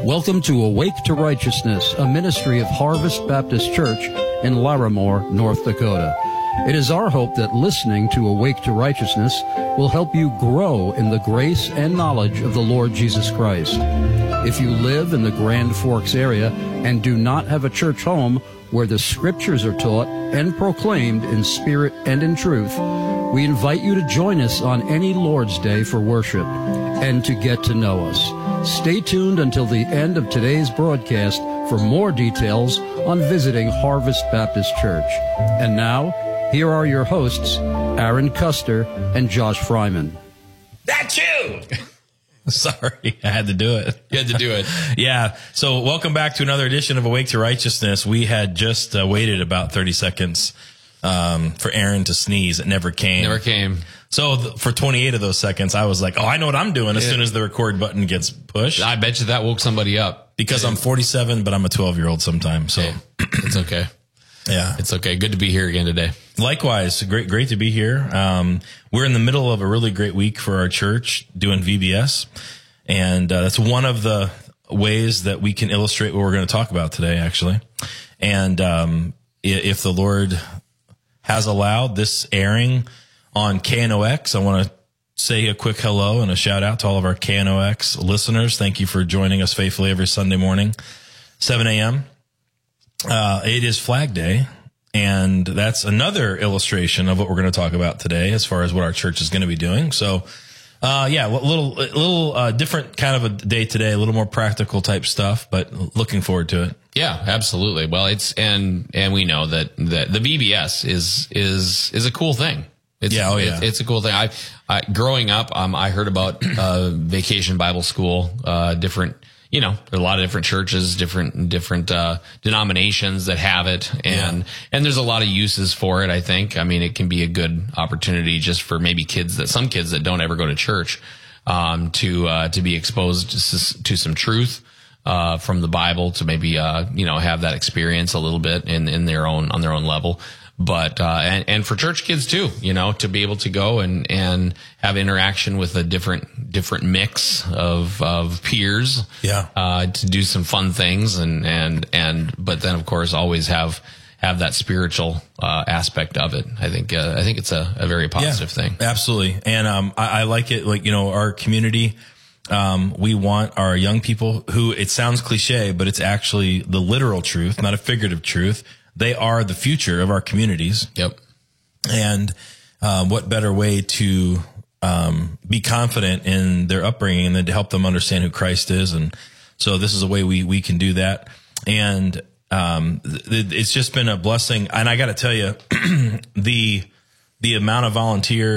Welcome to Awake to Righteousness, a ministry of Harvest Baptist Church in Larimore, North Dakota. It is our hope that listening to Awake to Righteousness will help you grow in the grace and knowledge of the Lord Jesus Christ. If you live in the Grand Forks area and do not have a church home where the scriptures are taught and proclaimed in spirit and in truth, we invite you to join us on any Lord's Day for worship and to get to know us. Stay tuned until the end of today's broadcast for more details on visiting Harvest Baptist Church. And now, here are your hosts, Aaron Custer and Josh Fryman. That's you! Sorry, I had to do it. You had to do it. Yeah. So welcome back to another edition of Awake to Righteousness. We had just waited about 30 seconds for Aaron to sneeze. It never came. Never came. So for 28 of those seconds, I was like, oh, I know what I'm doing as soon as the record button gets pushed. I bet you that woke somebody up. Because I'm 47, but I'm a 12-year-old sometimes. So hey, it's okay. Yeah. It's okay. Good to be here again today. Likewise. Great to be here. We're in the middle of a really great week for our church doing VBS. And that's one of the ways that we can illustrate what we're going to talk about today, actually. And if the Lord has allowed this airing on KNOX, I want to say a quick hello and a shout out to all of our KNOX listeners. Thank you for joining us faithfully every Sunday morning, 7 a.m. It is Flag Day, and that's another illustration of what we're going to talk about today as far as what our church is going to be doing. So, a little different kind of a day today, a little more practical type stuff, but looking forward to it. Yeah, absolutely. Well, and we know that the VBS is a cool thing. It's a cool thing. I growing up, I heard about Vacation Bible School, different. You know, there are a lot of different churches, different denominations that have it, and there's a lot of uses for it. I think. I mean, it can be a good opportunity just for maybe some kids that don't ever go to church, to be exposed to some truth from the Bible, to maybe have that experience a little bit on their own level. But, and for church kids too, to be able to go and have interaction with a different mix of peers. Yeah. To do some fun things but then of course always have that spiritual, aspect of it. I think it's a very positive thing. Absolutely. And, I like it. Like, our community, we want our young people who, it sounds cliche, but it's actually the literal truth, not a figurative truth. They are the future of our communities. Yep. And what better way to be confident in their upbringing than to help them understand who Christ is? And so this is a way we can do that. And it's just been a blessing. And I got to tell you, the amount of volunteers